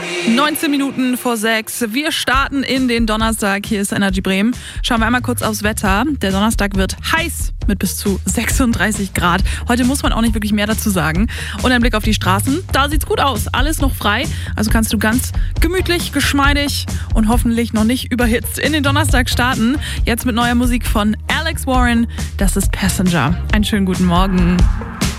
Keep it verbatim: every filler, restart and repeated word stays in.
neunzehn Minuten vor sechs. Wir starten in den Donnerstag. Hier ist Energy Bremen. Schauen wir einmal kurz aufs Wetter. Der Donnerstag wird heiß mit bis zu sechsunddreißig Grad. Heute muss man auch nicht wirklich mehr dazu sagen. Und ein Blick auf die Straßen. Da sieht's gut aus. Alles noch frei. Also kannst du ganz gemütlich, geschmeidig und hoffentlich noch nicht überhitzt in den Donnerstag starten. Jetzt mit neuer Musik von Alex Warren. Das ist Passenger. Einen schönen guten Morgen.